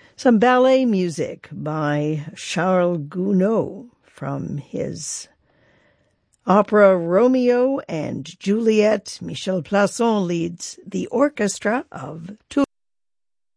Some ballet music by Charles Gounod from his opera Romeo and Juliet. Michel Plasson leads the orchestra of Toulouse.